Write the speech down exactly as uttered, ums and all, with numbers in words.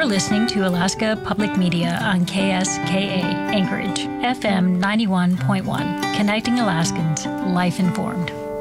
You're listening to Alaska Public Media on K S K A Anchorage, F M ninety-one point one, connecting Alaskans, life informed.